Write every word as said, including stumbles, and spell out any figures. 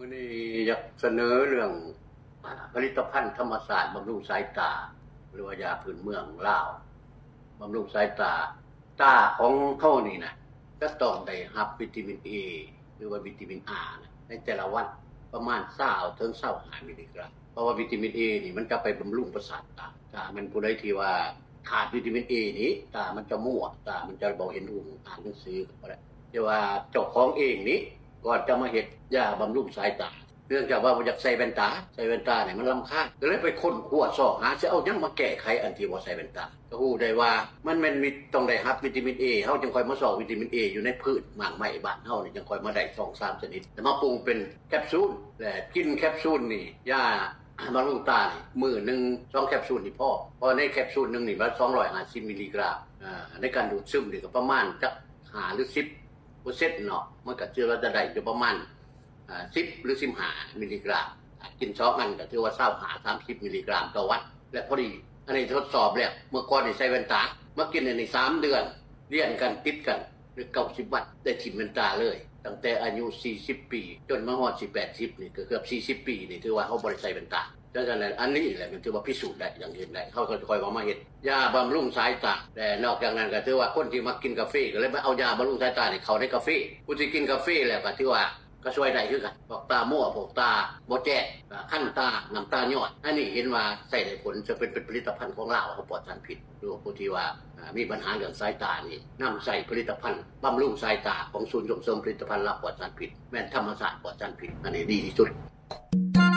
วันนี้อยากเสนอเรื่องผลิตภัณฑ์ธรรมศาสตร์บำรุงสายตาหรือว่ายาพื้นเมืองลาวบำรุงสายตาตาของเขานี่นะก็ต้องได้รับวิตามินเอหรือว่าวิตามินอาในแต่ละวันประมาณเศร้าถึงเศร้าหามิลลิกรัมเพราะว่าวิตามินเอนี่มันจะไปบำรุงประสาทตาตามันผู้ใดที่ว่าขาดวิตามินเอนี้ตามันจะมั่วตามันจะบ่เห็นรูปอ่านหนังสือก็ได้แต่ว่าเจ้าของเองนี้ก่อนจะมาเฮ็ดยาบำรุงสายตาเนื่องจากว่าบ่อยากใส่แว่นตาใส่แว่นตาเนี่ยมันรำคาญก็เลยไปค้นคว้าซอกหาสิเอาหยังมาแก้ไขอันที่บ่ใส่แว่นตาก็ฮู้ได้ว่ามันแม่นมีต้องได้รับวิตามินเอเฮาจึงค่อยมาซอกวิตามินเออยู่ในพืชหมากไม้บ้านเฮานี่จึงค่อยมาได้ สองถึงสาม ชนิดแล้วมาปรุงเป็นแคปซูลและกินแคปซูลนี่ยาบำรุงตานี่มื้อนึงสองแคปซูลนี่พอเพราะในแคปซูลนึงนี่มันสองร้อยห้าสิบมิลลิกรัมอ่าในการดูดซึมนี่ก็ประมาณจักห้าหรือสิบเปอร์เซ็นต์ เนาะมันก็ถือว่าจะได้อยู่ประมาณอ่าสิบหรือสิบห้ามิลลิกรัมกินสองอันก็ถือว่าเศร้าหาสามสิบมิลลิกรัมต่อวันและพอดีอันนี้ทดสอบแล้วเมื่อก่อนนี่ใส่แว่นตามากินในสามเดือนเรียนกันติดกันหรือเก้าสิบวันได้ถิ่มแว่นตาเลยตั้งแต่อายุสี่สิบปีจนมาฮอดสิแปดสิบนี่ก็เกือบสี่สิบปีนี่ถือว่าเฮาบ่ได้ใส่แว่นตาดังนั้นอันนี้แหละมันถือว่าพิสูจน์ได้อย่างเห็นได้เฮาก็ค่อยว่ามาเฮ็ดยาบำรุงสายตาแต่นอกจากนั้นก็ถือว่าคนที่มากินกาแฟก็เลยมาเอายาบำรุงสายตานี่เข้าในกาแฟผู้ที่กินกาแฟแล้วก็ถือว่าก็ช่วยได้คือกันพวกตามั่วพวกตาบ่แจ้งคันตาน้ำตาย้อนอันนี้เห็นว่าใช้ได้ผลจะเป็นเป็นผลิตภัณฑ์ของลาวเขาปลอดสารพิษหรือผู้ที่ว่ามีปัญหาเรื่องสายตานี่นำใส่ผลิตภัณฑ์บำรุงสายตาของศูนย์ส่งเสริมผลิตภัณฑ์ลาวปลอดสารพิษแม่นธรรมศาสตร์ปลอดสารพิษอันนี้ดีที่สุด